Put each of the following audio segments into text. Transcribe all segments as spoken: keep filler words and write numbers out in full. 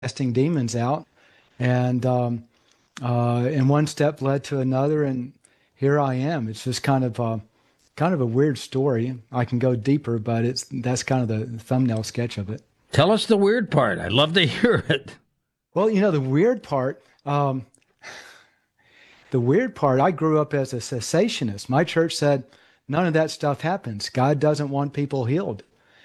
casting demons out, and um, uh, and one step led to another, and here I am. It's just kind of a kind of a weird story. I can go deeper, but it's that's kind of the thumbnail sketch of it. Tell us the weird part. I'd love to hear it. Well, you know, the weird part. Um, the weird part. I grew up as a cessationist. My church said none of that stuff happens. God doesn't want people healed,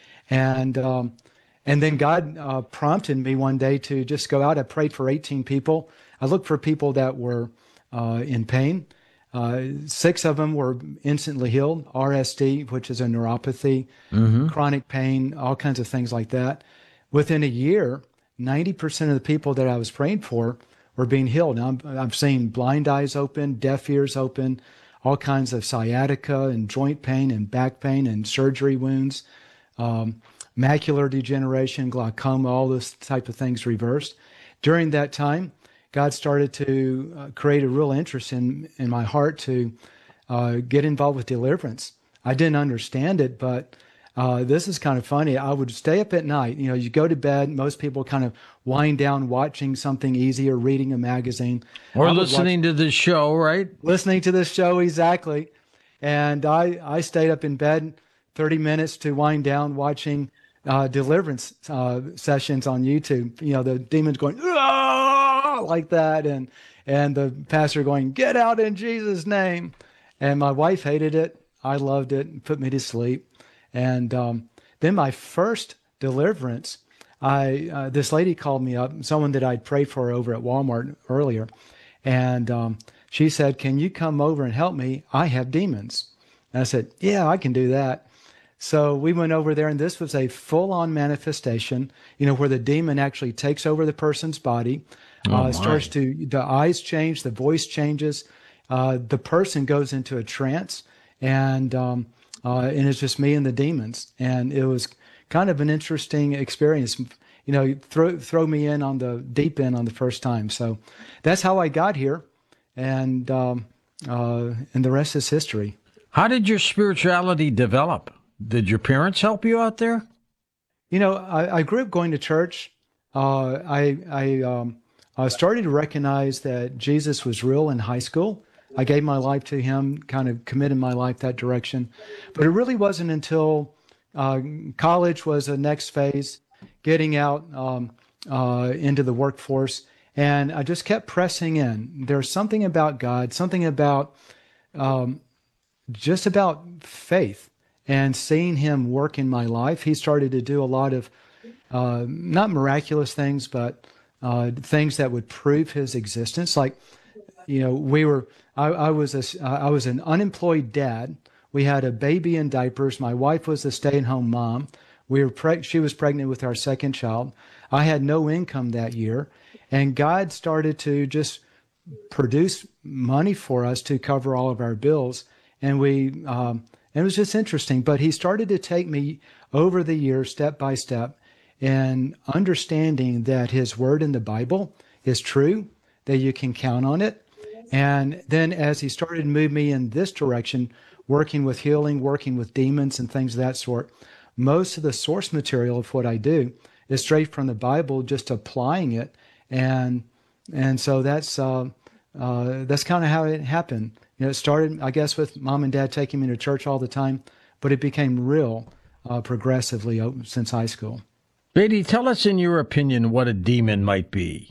and um, and then God uh, prompted me one day to just go out. I prayed for eighteen people. I looked for people that were uh, in pain. Uh, six of them were instantly healed. R S D, which is a neuropathy, Mm-hmm. chronic pain, all kinds of things like that. Within a year, ninety percent of the people that I was praying for were being healed. Now, I'm, I'm seeing blind eyes open, deaf ears open, all kinds of sciatica and joint pain and back pain and surgery wounds, um, macular degeneration, glaucoma, all those type of things reversed. During that time, God started to uh, create a real interest in, in my heart to uh, get involved with deliverance. I didn't understand it, but uh, this is kind of funny. I would stay up at night. You know, you go to bed, most people kind of wind down watching something easy or reading a magazine. Or I would listening watch, to the show, right? listening to this show, exactly. And I, I stayed up in bed thirty minutes to wind down watching uh, deliverance uh, sessions on YouTube. You know, the demons going, "Ah!" like that, and and the pastor going, "Get out in Jesus' name." And my wife hated it. I loved it. It put me to sleep. And um, then my first deliverance, I uh, this lady called me up, someone that I'd prayed for over at Walmart earlier, and um, she said, "Can you come over and help me? I have demons." And I said, "Yeah, I can do that." So we went over there, and this was a full-on manifestation, you know, where the demon actually takes over the person's body, Oh, uh, my. starts to, the eyes change, the voice changes, uh, the person goes into a trance, and um, uh, and it's just me and the demons. And it was kind of an interesting experience. You know, throw throw me in on the deep end on the first time. So that's how I got here, and um, uh, and the rest is history. How did your spirituality develop? Did your parents help you out there? You know, I, I grew up going to church. Uh, I I um, I started to recognize that Jesus was real in high school. I gave my life to him, kind of committed my life that direction. But it really wasn't until uh, college was the next phase, getting out um, uh, into the workforce. And I just kept pressing in. There's something about God, something about um, just about faith and seeing him work in my life. He started to do a lot of uh, not miraculous things, but uh, things that would prove his existence. Like, you know, we were, I, I was a, I was an unemployed dad. We had a baby in diapers. My wife was a stay-at-home mom. We were preg- she was pregnant with our second child. I had no income that year, and God started to just produce money for us to cover all of our bills. And we, um, and it was just interesting. But he started to take me over the years, step by step, and understanding that his word in the Bible is true, that you can count on it. And then as he started to move me in this direction, working with healing, working with demons and things of that sort, most of the source material of what I do is straight from the Bible, just applying it. And and so that's uh, uh, that's kind of how it happened. You know, it started, I guess, with mom and dad taking me to church all the time, but it became real uh, progressively o- since high school. Beatty, tell us in your opinion what a demon might be.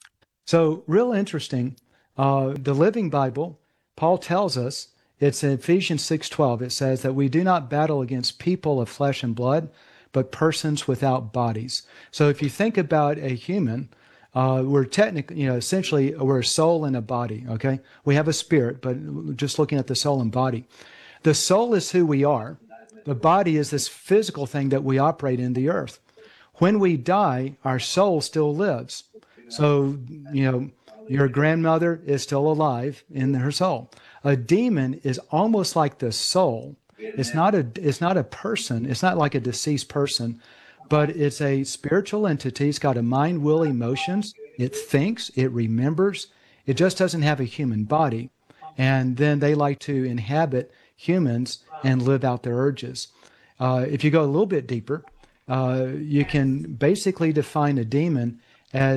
So real interesting. Uh, the Living Bible, Paul tells us, it's in Ephesians six twelve. It says that we do not battle against people of flesh and blood, but persons without bodies. So if you think about a human, uh, we're technically, you know, essentially we're a soul and a body, okay? We have a spirit, but just looking at the soul and body. The soul is who we are. The body is this physical thing that we operate in the earth. When we die, our soul still lives. So, you know, your grandmother is still alive in her soul. A demon is almost like the soul. It's not a it's not a person. It's not like a deceased person, but it's a spiritual entity. It's got a mind, will, emotions. It thinks, it remembers. It just doesn't have a human body. And then they like to inhabit humans and live out their urges. Uh, if you go a little bit deeper, uh, you can basically define a demon